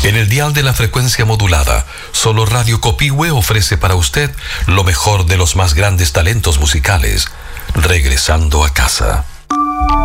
En el dial de la frecuencia modulada, solo Radio Copihue ofrece para usted lo mejor de los más grandes talentos musicales, regresando a casa.